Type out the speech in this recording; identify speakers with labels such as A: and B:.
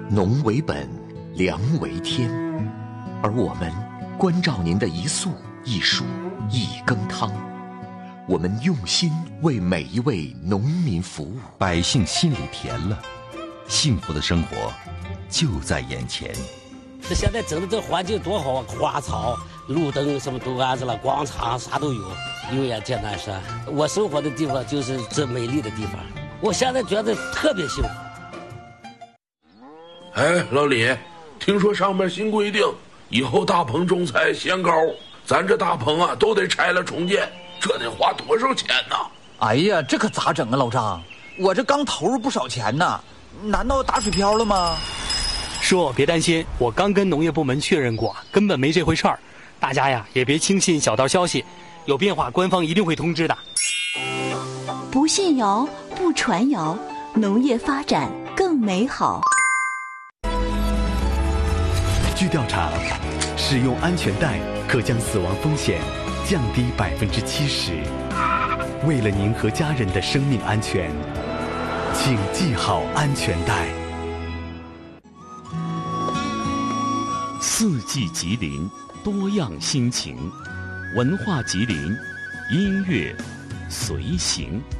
A: 农为本，粮为天，而我们关照您的一粟一蔬一羹汤，我们用心为每一位农民服务，
B: 百姓心里甜了，幸福的生活就在眼前。
C: 这现在整的这环境多好啊，花草、路灯什么都安置了，广场啥都有，油盐剑南山。我生活的地方就是这美丽的地方，我现在觉得特别幸福。
D: 哎，老李，听说上面新规定，以后大棚种菜限高，咱这大棚啊都得拆了重建，这得花多少钱呢？
E: 哎呀，这可咋整啊，老张？我这刚投入不少钱呢，难道打水漂了吗？
F: 叔，别担心，我刚跟农业部门确认过，根本没这回事儿。大家呀，也别轻信小道消息，有变化官方一定会通知的。
G: 不信谣，不传谣，农业发展更美好。
H: 据调查，使用安全带可将死亡风险降低70%。为了您和家人的生命安全，请系好安全带。
I: 四季吉林，多样心情，文化吉林，音乐随行。